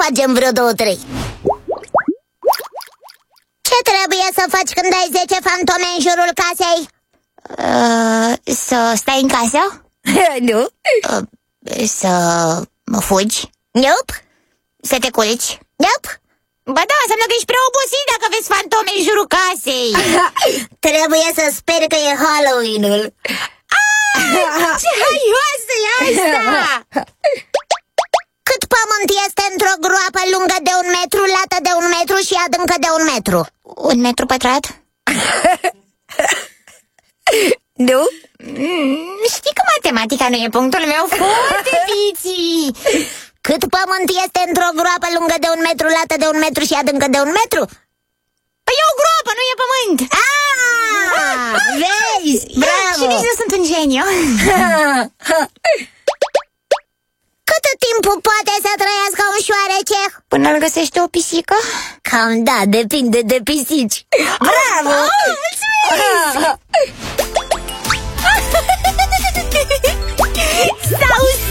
facem vreo 2-3. Ce trebuie să faci când ai 10 fantome în jurul casei? Să stai în casă? Nu. Să fugi? Nope. Să te culci? Nope. Ba da, înseamnă că ești prea obosit dacă vezi fantome în jurul casei. Trebuie să speri că e Halloween-ul. Ce haioasă e asta! Cât pământ este într-o groapă lungă de 1 metru, lată de 1 metru și adâncă de 1 metru? 1 metru pătrat? Nu? Știi că matematica nu e punctul meu foarte, Piții. Cât pământ este într-o groapă lungă de 1 metru, lată de 1 metru și adâncă de 1 metru? Păi e o groapă, nu e pământ. Vezi? Bravo! Și nici nu sunt un geniu. Cât timp poate să trăiască un șoarece? Până îl găsește o pisică? Cam da, depinde de pisici. Bravo! Mulțumesc!